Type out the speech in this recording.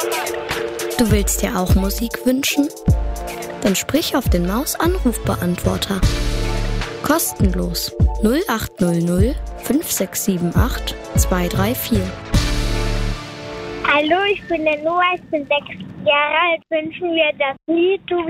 Du willst dir auch Musik wünschen? Dann sprich auf den Maus-Anrufbeantworter. Kostenlos 0800 5678 234. Hallo, ich bin der Noah, ich bin 6 Jahre alt. Wünschen wir das Lied Du